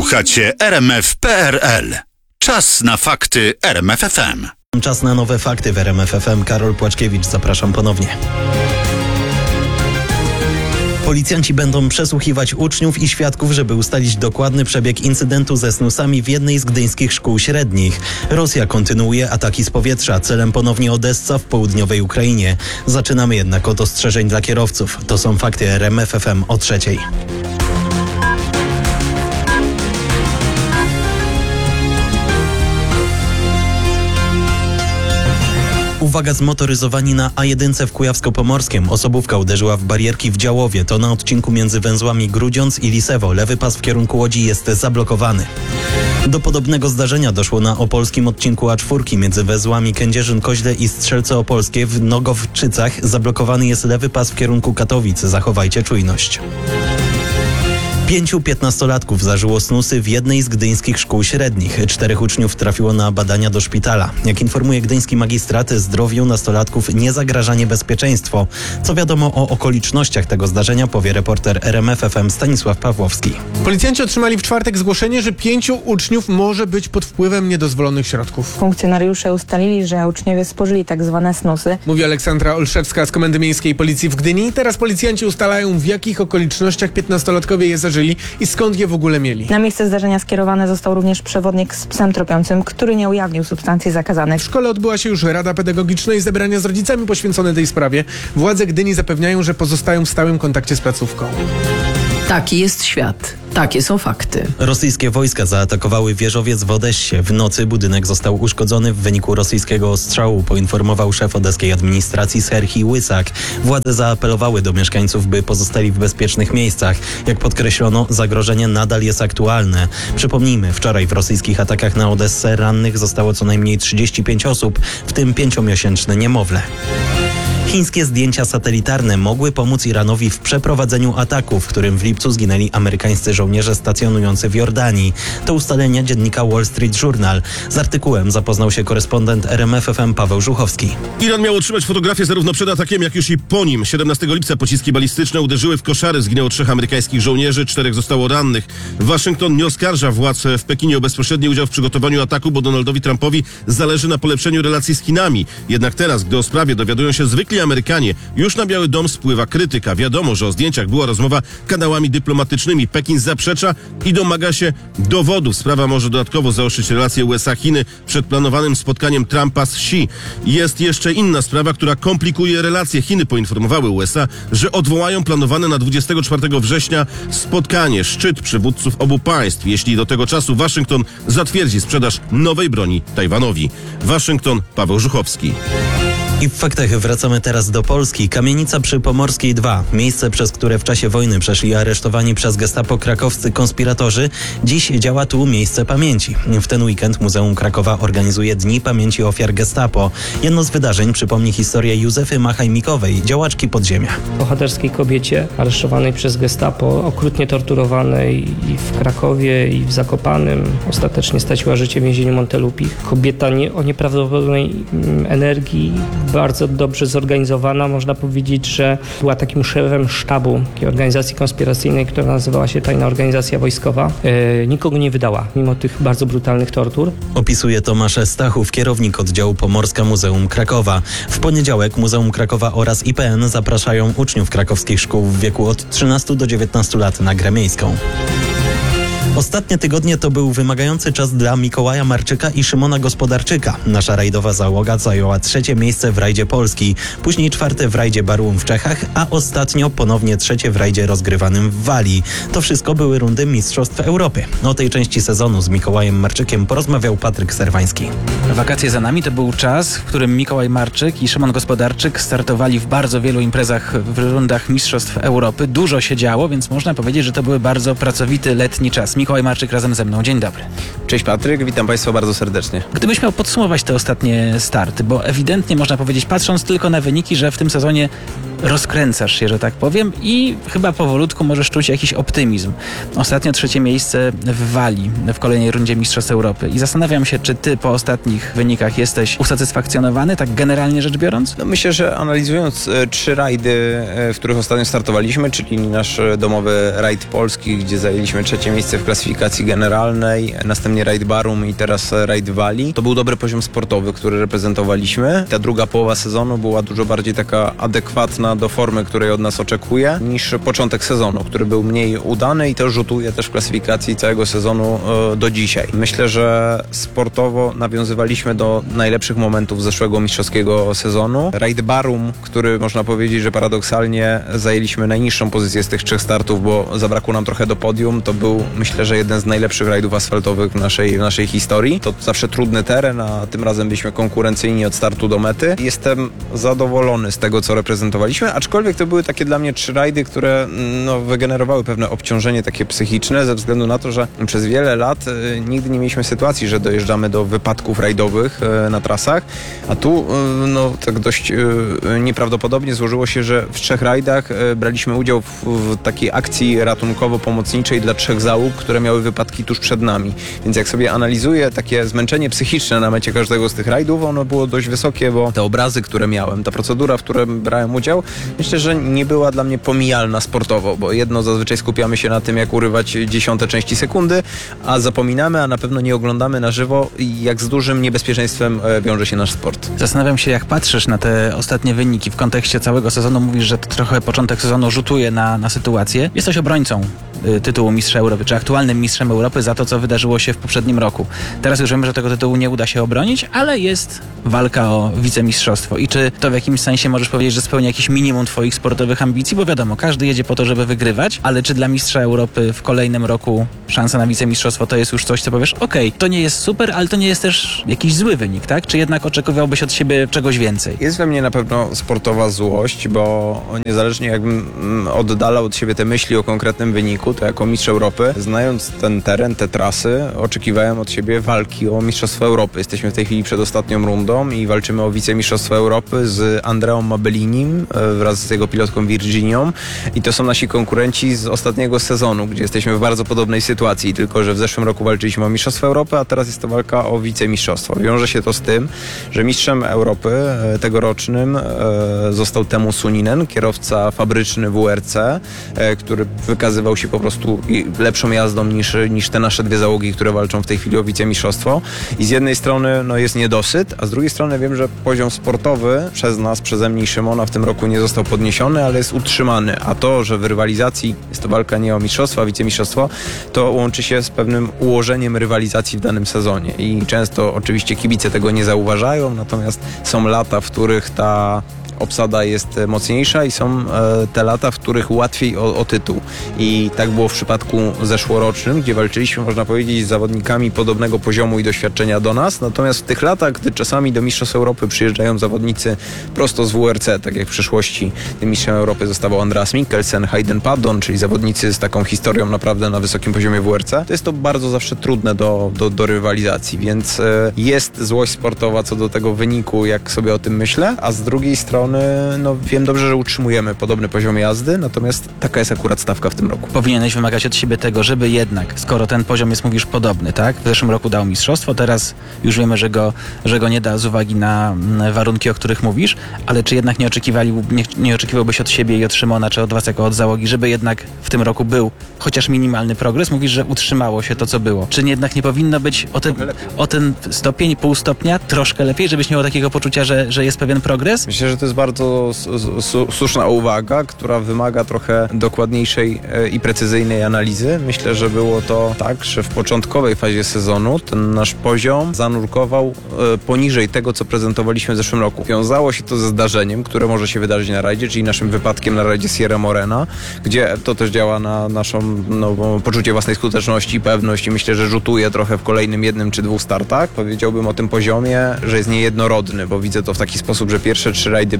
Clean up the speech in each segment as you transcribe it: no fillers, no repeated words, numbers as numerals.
Słuchacie RMF.pl. Czas na fakty RMF FM. Czas na nowe fakty w RMF FM. Karol Płaczkiewicz, zapraszam ponownie. Policjanci będą przesłuchiwać uczniów i świadków, żeby ustalić dokładny przebieg incydentu ze snusami w jednej z gdyńskich szkół średnich. Rosja kontynuuje ataki z powietrza, celem ponownie Odessa w południowej Ukrainie. Zaczynamy jednak od ostrzeżeń dla kierowców. To są fakty RMF FM o 3:00. Uwaga, zmotoryzowani na A1 w Kujawsko-Pomorskiem. Osobówka uderzyła w barierki w Działowie. To na odcinku między węzłami Grudziądz i Lisewo. Lewy pas w kierunku Łodzi jest zablokowany. Do podobnego zdarzenia doszło na opolskim odcinku A4 między węzłami Kędzierzyn-Koźle i Strzelce Opolskie w Nogowczycach. Zablokowany jest lewy pas w kierunku Katowic. Zachowajcie czujność. 5 15-latków zażyło snusy w jednej z gdyńskich szkół średnich. 4 uczniów trafiło na badania do szpitala. Jak informuje gdyński magistrat, zdrowiu nastolatków nie zagraża niebezpieczeństwo. Co wiadomo o okolicznościach tego zdarzenia, powie reporter RMF FM Stanisław Pawłowski. Policjanci otrzymali w czwartek zgłoszenie, że 5 uczniów może być pod wpływem niedozwolonych środków. Funkcjonariusze ustalili, że uczniowie spożyli tzw. snusy. Mówi Aleksandra Olszewska z Komendy Miejskiej Policji w Gdyni. Teraz policjanci ustalają, w jakich okolicznościach 15-latkowie je zażyli i skąd je w ogóle mieli. Na miejsce zdarzenia skierowany został również przewodnik z psem tropiącym, który nie ujawnił substancji zakazanych. W szkole odbyła się już Rada Pedagogiczna i zebrania z rodzicami poświęcone tej sprawie. Władze Gdyni zapewniają, że pozostają w stałym kontakcie z placówką. Taki jest świat. Takie są fakty. Rosyjskie wojska zaatakowały wieżowiec w Odessie. W nocy budynek został uszkodzony w wyniku rosyjskiego ostrzału, poinformował szef odeskiej administracji Serhii Łysak. Władze zaapelowały do mieszkańców, by pozostali w bezpiecznych miejscach. Jak podkreślono, zagrożenie nadal jest aktualne. Przypomnijmy, wczoraj w rosyjskich atakach na Odessę rannych zostało co najmniej 35 osób, w tym 5-miesięczne niemowlę. Chińskie zdjęcia satelitarne mogły pomóc Iranowi w przeprowadzeniu ataku, w którym w lipcu zginęli amerykańscy żołnierze stacjonujący w Jordanii. To ustalenia dziennika Wall Street Journal. Z artykułem zapoznał się korespondent RMF FM Paweł Żuchowski. Iran miał otrzymać fotografię zarówno przed atakiem, jak już i po nim. 17 lipca pociski balistyczne uderzyły w koszary. Zginęło 3 amerykańskich żołnierzy, 4 zostało rannych. Waszyngton nie oskarża władz w Pekinie o bezpośredni udział w przygotowaniu ataku, bo Donaldowi Trumpowi zależy na polepszeniu relacji z Chinami. Jednak teraz, gdy o sprawie dowiadują się zwykli Amerykanie, już na Biały Dom spływa krytyka. Wiadomo, że o zdjęciach była rozmowa kanałami dyplomatycznymi. Pekin zaprzecza i domaga się dowodów. Sprawa może dodatkowo zaostrzyć relacje USA-Chiny przed planowanym spotkaniem Trumpa z Xi. Jest jeszcze inna sprawa, która komplikuje relacje. Chiny poinformowały USA, że odwołają planowane na 24 września spotkanie, szczyt przywódców obu państw, jeśli do tego czasu Waszyngton zatwierdzi sprzedaż nowej broni Tajwanowi. Waszyngton, Paweł Żuchowski. I w faktach wracamy teraz do Polski. Kamienica przy Pomorskiej 2. Miejsce, przez które w czasie wojny przeszli aresztowani przez gestapo krakowscy konspiratorzy. Dziś działa tu miejsce pamięci. W ten weekend Muzeum Krakowa organizuje Dni Pamięci Ofiar Gestapo. Jedno z wydarzeń przypomni historię Józefy Machajmikowej, działaczki podziemia. Bohaterskiej kobiecie aresztowanej przez gestapo, okrutnie torturowanej i w Krakowie, i w Zakopanem. Ostatecznie straciła życie w więzieniu Montelupich. Kobieta o nieprawdopodobnej energii, bardzo dobrze zorganizowana. Można powiedzieć, że była takim szefem sztabu takiej organizacji konspiracyjnej, która nazywała się Tajna Organizacja Wojskowa. Nikogo nie wydała, mimo tych bardzo brutalnych tortur. Opisuje Tomasz Stachów, kierownik oddziału Pomorska Muzeum Krakowa. W poniedziałek Muzeum Krakowa oraz IPN zapraszają uczniów krakowskich szkół w wieku od 13 do 19 lat na grę miejską. Ostatnie tygodnie to był wymagający czas dla Mikołaja Marczyka i Szymona Gospodarczyka. Nasza rajdowa załoga zajęła 3. miejsce w rajdzie Polski, później 4. w rajdzie Barłum w Czechach, a ostatnio ponownie 3. w rajdzie rozgrywanym w Walii. To wszystko były rundy Mistrzostw Europy. O tej części sezonu z Mikołajem Marczykiem porozmawiał Patryk Serwański. Wakacje za nami to był czas, w którym Mikołaj Marczyk i Szymon Gospodarczyk startowali w bardzo wielu imprezach w rundach Mistrzostw Europy. Dużo się działo, więc można powiedzieć, że to był bardzo pracowity letni czas. Mikołaj Marczyk razem ze mną. Dzień dobry. Cześć Patryk, witam Państwa bardzo serdecznie. Gdybyś miał podsumować te ostatnie starty, bo ewidentnie można powiedzieć, patrząc tylko na wyniki, że w tym sezonie rozkręcasz się, że tak powiem i chyba powolutku możesz czuć jakiś optymizm. Ostatnio 3. miejsce w Walii w kolejnej rundzie Mistrzostw Europy i zastanawiam się, czy ty po ostatnich wynikach jesteś usatysfakcjonowany, tak generalnie rzecz biorąc? No myślę, że analizując 3 rajdy, w których ostatnio startowaliśmy, czyli nasz domowy rajd polski, gdzie zajęliśmy 3. miejsce w klasyfikacji generalnej, następnie rajd Barum i teraz rajd Walii, to był dobry poziom sportowy, który reprezentowaliśmy. Ta druga połowa sezonu była dużo bardziej taka adekwatna do formy, której od nas oczekuje, niż początek sezonu, który był mniej udany i to rzutuje też w klasyfikacji całego sezonu do dzisiaj. Myślę, że sportowo nawiązywaliśmy do najlepszych momentów zeszłego mistrzowskiego sezonu. Rajd Barum, który można powiedzieć, że paradoksalnie zajęliśmy najniższą pozycję z tych 3 startów, bo zabrakło nam trochę do podium, to był, myślę, że jeden z najlepszych rajdów asfaltowych w naszej historii. To zawsze trudny teren, a tym razem byliśmy konkurencyjni od startu do mety. Jestem zadowolony z tego, co reprezentowaliśmy, aczkolwiek to były takie dla mnie 3 rajdy, które wygenerowały pewne obciążenie takie psychiczne, ze względu na to, że przez wiele lat nigdy nie mieliśmy sytuacji, że dojeżdżamy do wypadków rajdowych na trasach, a tu tak dość nieprawdopodobnie złożyło się, że w 3 rajdach braliśmy udział w takiej akcji ratunkowo-pomocniczej dla 3 załóg, które miały wypadki tuż przed nami. Więc jak sobie analizuję takie zmęczenie psychiczne na mecie każdego z tych rajdów, ono było dość wysokie, bo te obrazy, które miałem, ta procedura, w której brałem udział, myślę, że nie była dla mnie pomijalna sportowo, bo jedno zazwyczaj skupiamy się na tym, jak urywać 10 części sekundy, a zapominamy, a na pewno nie oglądamy na żywo, jak z dużym niebezpieczeństwem wiąże się nasz sport. Zastanawiam się, jak patrzysz na te ostatnie wyniki w kontekście całego sezonu. Mówisz, że trochę początek sezonu rzutuje na sytuację. Jesteś obrońcą tytułu Mistrza Europy, czy aktualnym Mistrzem Europy za to, co wydarzyło się w poprzednim roku. Teraz już wiemy, że tego tytułu nie uda się obronić, ale jest walka o wicemistrzostwo. I czy to w jakimś sensie możesz powiedzieć, że spełnia jakieś minimum twoich sportowych ambicji? Bo wiadomo, każdy jedzie po to, żeby wygrywać, ale czy dla Mistrza Europy w kolejnym roku szansa na wicemistrzostwo to jest już coś, co powiesz, okej, to nie jest super, ale to nie jest też jakiś zły wynik, tak? Czy jednak oczekiwałbyś od siebie czegoś więcej? Jest we mnie na pewno sportowa złość, bo niezależnie jakbym oddalał od siebie te myśli o konkretnym wyniku, to jako mistrz Europy, znając ten teren, te trasy, oczekiwałem od siebie walki o Mistrzostwo Europy. Jesteśmy w tej chwili przed ostatnią rundą i walczymy o wicemistrzostwo Europy z Andreą Mabellinim wraz z jego pilotką Virginią i to są nasi konkurenci z ostatniego sezonu, gdzie jesteśmy w bardzo podobnej sytuacji, tylko że w zeszłym roku walczyliśmy o Mistrzostwo Europy, a teraz jest to walka o wicemistrzostwo. Wiąże się to z tym, że mistrzem Europy tegorocznym został Teemu Suninen, kierowca fabryczny WRC, który wykazywał się po prostu lepszą jazdą niż te nasze 2 załogi, które walczą w tej chwili o wicemistrzostwo. I z jednej strony jest niedosyt, a z drugiej strony wiem, że poziom sportowy przez nas, przeze mnie i Szymona w tym roku nie został podniesiony, ale jest utrzymany. A to, że w rywalizacji jest to walka nie o mistrzostwo, a wicemistrzostwo, to łączy się z pewnym ułożeniem rywalizacji w danym sezonie. I często oczywiście kibice tego nie zauważają, natomiast są lata, w których ta obsada jest mocniejsza i są te lata, w których łatwiej o tytuł. I tak było w przypadku zeszłorocznym, gdzie walczyliśmy, można powiedzieć, z zawodnikami podobnego poziomu i doświadczenia do nas. Natomiast w tych latach, gdy czasami do Mistrzostw Europy przyjeżdżają zawodnicy prosto z WRC, tak jak w przeszłości tym mistrzem Europy zostawał Andreas Mikkelsen, Hayden Paddon, czyli zawodnicy z taką historią naprawdę na wysokim poziomie WRC, to jest to bardzo zawsze trudne do rywalizacji, więc jest złość sportowa co do tego wyniku, jak sobie o tym myślę, a z drugiej strony wiem dobrze, że utrzymujemy podobny poziom jazdy, natomiast taka jest akurat stawka w tym roku. Powinieneś wymagać od siebie tego, żeby jednak, skoro ten poziom jest, mówisz, podobny, tak? W zeszłym roku dał mistrzostwo, teraz już wiemy, że go nie da z uwagi na warunki, o których mówisz, ale czy jednak nie oczekiwałbyś od siebie i od Szymona, czy od was jako od załogi, żeby jednak w tym roku był chociaż minimalny progres? Mówisz, że utrzymało się to, co było. Czy jednak nie powinno być o ten stopień, pół stopnia troszkę lepiej, żebyś miał takiego poczucia, że jest pewien progres? Myślę, że to jest bardzo słuszna uwaga, która wymaga trochę dokładniejszej i precyzyjnej analizy. Myślę, że było to tak, że w początkowej fazie sezonu ten nasz poziom zanurkował poniżej tego, co prezentowaliśmy w zeszłym roku. Wiązało się to ze zdarzeniem, które może się wydarzyć na rajdzie, czyli naszym wypadkiem na rajdzie Sierra Morena, gdzie to też działa na naszą poczucie własnej skuteczności, pewność i myślę, że rzutuje trochę w kolejnym 1 czy 2 startach. Powiedziałbym o tym poziomie, że jest niejednorodny, bo widzę to w taki sposób, że pierwsze 3 rajdy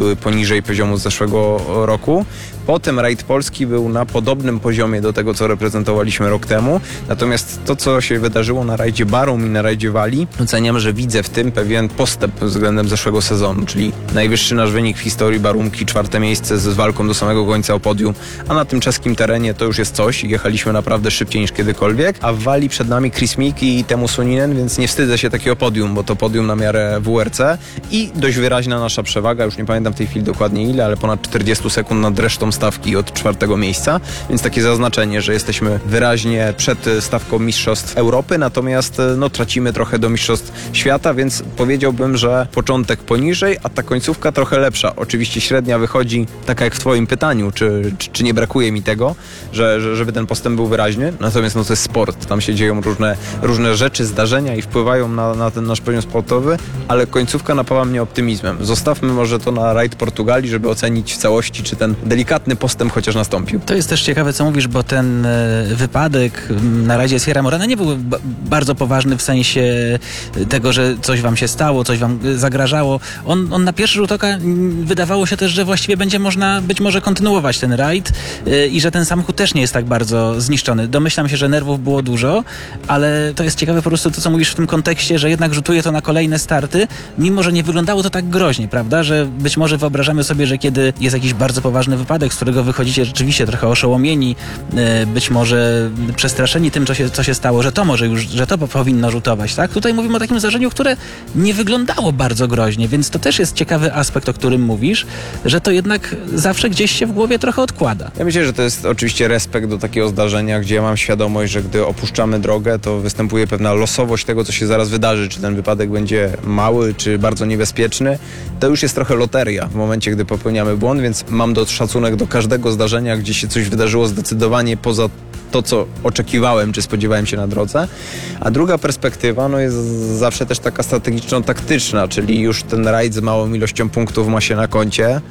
były poniżej poziomu z zeszłego roku. Potem rajd polski był na podobnym poziomie do tego, co reprezentowaliśmy rok temu. Natomiast to, co się wydarzyło na rajdzie Barum i na rajdzie Wali, oceniam, że widzę w tym pewien postęp względem zeszłego sezonu, czyli najwyższy nasz wynik w historii Barumki, 4. miejsce z walką do samego końca o podium, a na tym czeskim terenie to już jest coś. Jechaliśmy naprawdę szybciej niż kiedykolwiek, a w Wali przed nami Chris Meek i Teemu Suninen, więc nie wstydzę się takiego podium, bo to podium na miarę WRC i dość wyraźna nasza przewaga, już nie pamiętam w tej chwili dokładnie ile, ale ponad 40 sekund nad resztą stawki od 4. miejsca, więc takie zaznaczenie, że jesteśmy wyraźnie przed stawką mistrzostw Europy, natomiast tracimy trochę do mistrzostw świata, więc powiedziałbym, że początek poniżej, a ta końcówka trochę lepsza. Oczywiście średnia wychodzi taka jak w twoim pytaniu, czy nie brakuje mi tego, żeby ten postęp był wyraźny, natomiast to jest sport, tam się dzieją różne rzeczy, zdarzenia i wpływają na ten nasz poziom sportowy, ale końcówka napawa mnie optymizmem. Zostawmy może to na rajd Portugalii, żeby ocenić w całości, czy ten delikatny postęp chociaż nastąpił. To jest też ciekawe, co mówisz, bo ten wypadek na rajdzie Sierra Morena nie był bardzo poważny w sensie tego, że coś wam się stało, coś wam zagrażało. On na pierwszy rzut oka wydawało się też, że właściwie będzie można być może kontynuować ten rajd i że ten samochód też nie jest tak bardzo zniszczony. Domyślam się, że nerwów było dużo, ale to jest ciekawe po prostu to, co mówisz w tym kontekście, że jednak rzutuje to na kolejne starty, mimo że nie wyglądało to tak groźnie, prawda? Że być może wyobrażamy sobie, że kiedy jest jakiś bardzo poważny wypadek, z którego wychodzicie rzeczywiście trochę oszołomieni, być może przestraszeni tym, co się stało, że to może już, że to powinno rzutować, tak? Tutaj mówimy o takim zdarzeniu, które nie wyglądało bardzo groźnie, więc to też jest ciekawy aspekt, o którym mówisz, że to jednak zawsze gdzieś się w głowie trochę odkłada. Ja myślę, że to jest oczywiście respekt do takiego zdarzenia, gdzie ja mam świadomość, że gdy opuszczamy drogę, to występuje pewna losowość tego, co się zaraz wydarzy, czy ten wypadek będzie mały, czy bardzo niebezpieczny. To już jest trochę loteria w momencie, gdy popełniamy błąd, więc mam szacunek do każdego zdarzenia, gdzie się coś wydarzyło zdecydowanie poza to, co oczekiwałem, czy spodziewałem się na drodze. A druga perspektywa jest zawsze też taka strategiczno-taktyczna, czyli już ten rajd z małą ilością punktów ma się na koncie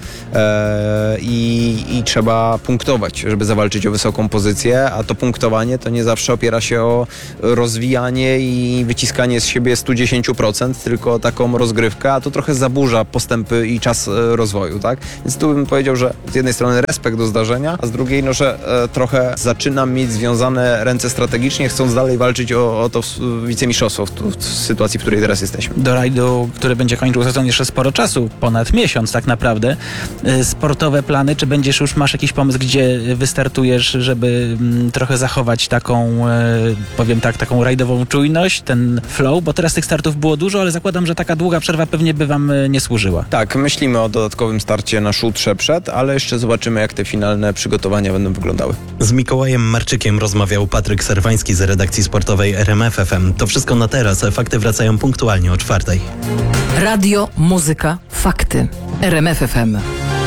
i trzeba punktować, żeby zawalczyć o wysoką pozycję, a to punktowanie to nie zawsze opiera się o rozwijanie i wyciskanie z siebie 110%, tylko taką rozgrywkę, a to trochę zaburza postępy i czas rozwoju, tak? Więc tu bym powiedział, że z jednej strony respekt do zdarzenia, a z drugiej, że trochę zaczynam mieć związane ręce strategicznie, chcąc dalej walczyć o to wicemistrzostwo w sytuacji, w której teraz jesteśmy. Do rajdu, który będzie kończył sezon jeszcze sporo czasu, ponad miesiąc tak naprawdę. Sportowe plany, czy masz jakiś pomysł, gdzie wystartujesz, żeby trochę zachować taką, powiem tak, taką rajdową czujność, ten flow, bo teraz tych startów było dużo, ale zakładam, że taka długa przerwa pewnie by wam nie służyła. Tak, myślimy o dodatkowym starcie na szutrze przed, ale jeszcze zobaczymy, jak te finalne przygotowania będą wyglądały. Z Mikołajem Marczykiem rozmawiał Patryk Serwański z redakcji sportowej RMF FM. To wszystko na teraz. Fakty wracają punktualnie o 4:00. Radio, muzyka, fakty. RMF FM.